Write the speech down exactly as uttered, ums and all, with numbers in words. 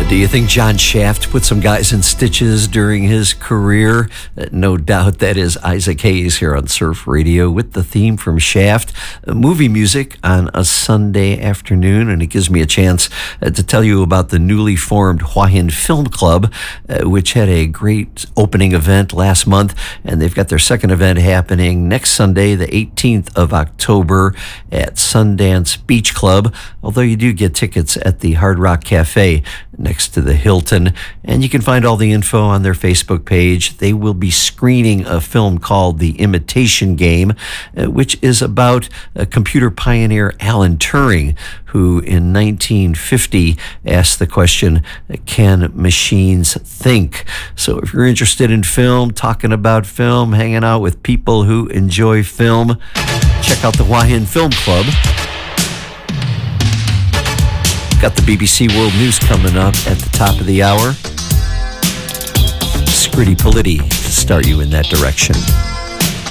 Do you think John Shaft put some guys in stitches during his career? Uh, no doubt. That is Isaac Hayes here on Surf Radio with the theme from Shaft, uh, movie music on a Sunday afternoon, and it gives me a chance uh, to tell you about the newly formed Hua Hin Film Club, uh, which had a great opening event last month, and they've got their second event happening next Sunday, the eighteenth of October at Sundance Beach Club, although you do get tickets at the Hard Rock Cafe next to the Hilton, and you can find all the info on their Facebook page. They will be screening a film called The Imitation Game, uh, which is about a computer pioneer Alan Turing, who in nineteen fifty asked the question, can machines think? So if you're interested in film, talking about film, hanging out with people who enjoy film, check out the Hua Hin Film Club. Got the B B C World News coming up at the top of the hour. Scritti Politti to start you in that direction.